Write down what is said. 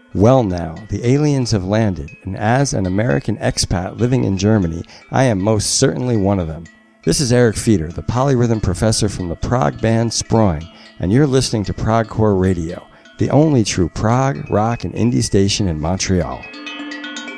Well now, the aliens have landed, and as an American expat living in Germany, I am most certainly one of them. This is Eric Feeder, the polyrhythm professor from the prog band Sproing, and you're listening to Progcore Radio, the only true prog, rock, and indie station in Montreal.